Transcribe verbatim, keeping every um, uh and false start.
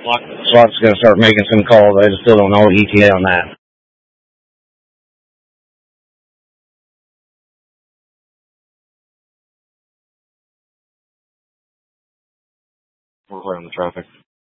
SWAT's going to start making some calls. I just still don't know E T A on that. We're clear on the traffic.